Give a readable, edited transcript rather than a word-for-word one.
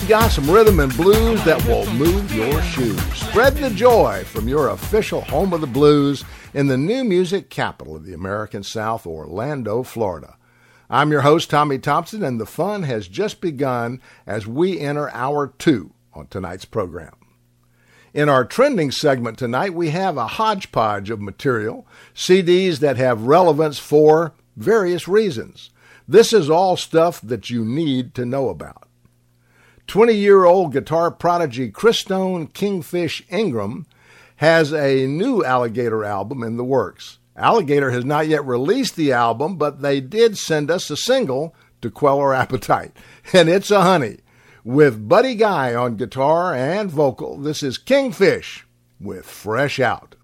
got some rhythm and blues that will move your shoes. Spreading the joy from your official home of the blues in the new music capital of the American South, Orlando, Florida. I'm your host, Tommy Thompson, and the fun has just begun as we enter hour 2 on tonight's program. In our trending segment tonight, we have a hodgepodge of material, CDs that have relevance for various reasons. This is all stuff that you need to know about. 20-year-old guitar prodigy Christone Kingfish Ingram has a new Alligator album in the works. Alligator has not yet released the album, but they did send us a single to quell our appetite, and it's a honey. With Buddy Guy on guitar and vocal, this is Kingfish with Fresh Out.